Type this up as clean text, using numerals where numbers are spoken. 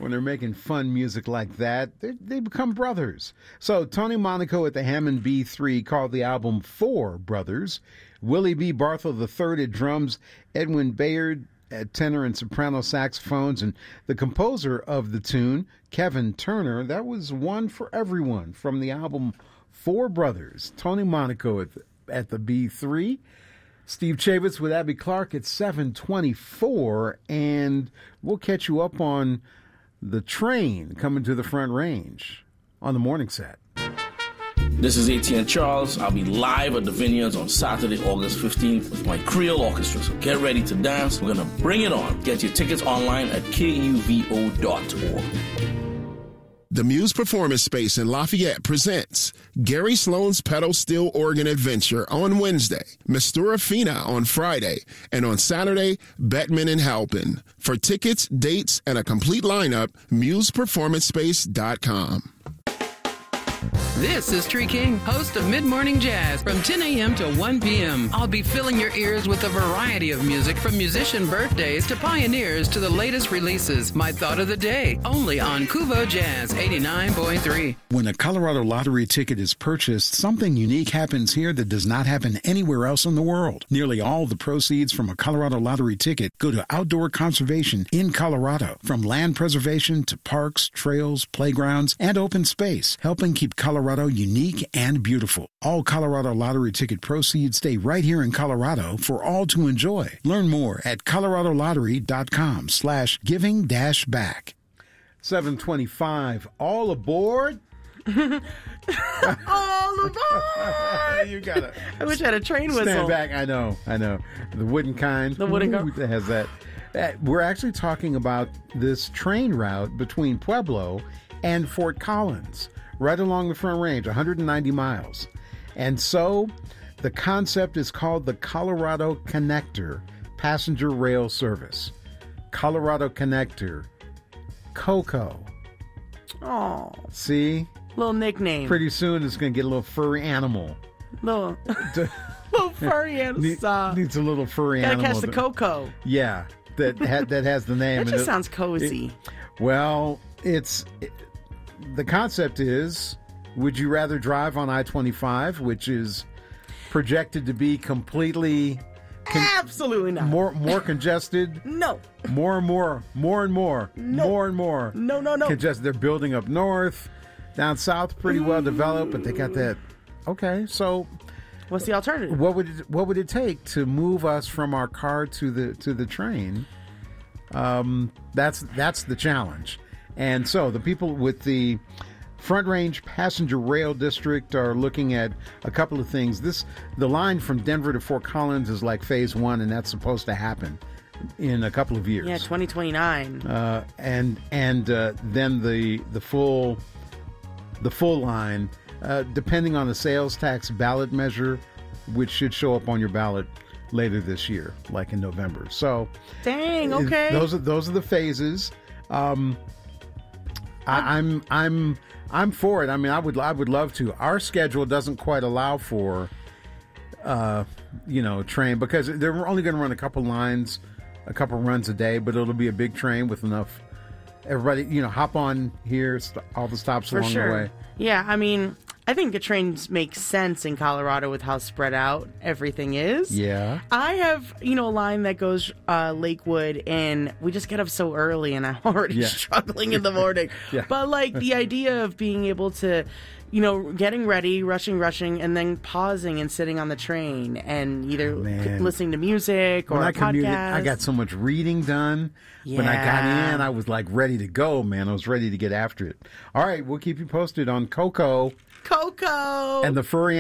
when they're making fun music like that, they become brothers. So Tony Monaco at the Hammond B3 called the album Four Brothers. Willie B. Barthel III at drums, Edwin Bayard at tenor and soprano saxophones, and the composer of the tune, Kevin Turner. That was One for Everyone from the album Four Brothers. Tony Monaco at the B3. Steve Chavitz with Abby Clark at 7:24, and we'll catch you up on the train coming to the Front Range on the morning set. This is ATN Charles. I'll be live at the Vineyards on Saturday, August 15th with my Creole Orchestra. So get ready to dance. We're going to bring it on. Get your tickets online at kuvo.org. The Muse Performance Space in Lafayette presents Gary Sloan's Pedal Steel Organ Adventure on Wednesday, Mistura Fina on Friday, and on Saturday, Bettman and Halpin. For tickets, dates, and a complete lineup, museperformancespace.com. This is Tree King, host of Mid Morning Jazz from 10 a.m. to 1 p.m. I'll be filling your ears with a variety of music from musician birthdays to pioneers to the latest releases. My thought of the day, only on Kuvo Jazz 89.3. When a Colorado Lottery ticket is purchased, something unique happens here that does not happen anywhere else in the world. Nearly all the proceeds from a Colorado Lottery ticket go to outdoor conservation in Colorado, from land preservation to parks, trails, playgrounds, and open space, helping keep Colorado unique and beautiful. All Colorado Lottery ticket proceeds stay right here in Colorado for all to enjoy. Learn more at coloradolottery.com/giving-back. 7:25. All aboard. All aboard. You gotta. I wish I had a train whistle. Stand back. I know. The wooden kind. The wooden kind. That has that. We're actually talking about this train route between Pueblo and Fort Collins, right along the Front Range, 190 miles. And so the concept is called the Colorado Connector Passenger Rail Service. Colorado Connector. COCO. Oh. See? Little nickname. Pretty soon it's going to get a little furry animal. Little furry animal. Needs a little furry Gotta animal. catch the Coco. Yeah, that has the name. That just sounds cozy. The concept is, would you rather drive on I-25, which is projected to be completely... Absolutely not. More congested? No. More and more. No. More and more. No. Congested. They're building up north. Down south, pretty well developed, but they got that... Okay, so... What's the alternative? What would it take to move us from our car to the train? That's the challenge. And so the people with the Front Range Passenger Rail District are looking at a couple of things. The line from Denver to Fort Collins is like phase one, and that's supposed to happen in a couple of years. Yeah, 2029. And then the full line, depending on the sales tax ballot measure, which should show up on your ballot later this year, like in November. So, dang, okay. Those are the phases. I'm for it. I mean, I would love to. Our schedule doesn't quite allow for, train, because they're only going to run a couple runs a day, but it'll be a big train with enough everybody, hop on here, all the stops along the way. Yeah, I mean, I think the trains make sense in Colorado with how spread out everything is. Yeah. I have, a line that goes Lakewood, and we just get up so early, and I'm already struggling in the morning. Yeah. But, the idea of being able to, getting ready, rushing, and then pausing and sitting on the train and either listening to music or when a I commuted, podcast. I got so much reading done. Yeah. When I got in, I was ready to go, man. I was ready to get after it. All right, we'll keep you posted on Coco and the furry